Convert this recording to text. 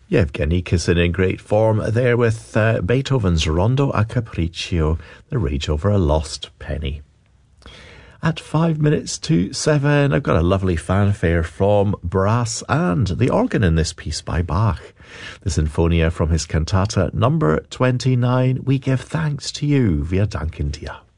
Yevgeny Kissin in great form there with Beethoven's Rondo a Capriccio, The Rage Over a Lost Penny. At 5 minutes to 7, I've got a lovely fanfare from brass and the organ in this piece by Bach. The Sinfonia from his cantata number 29, We Give Thanks to You, Wir danken dir.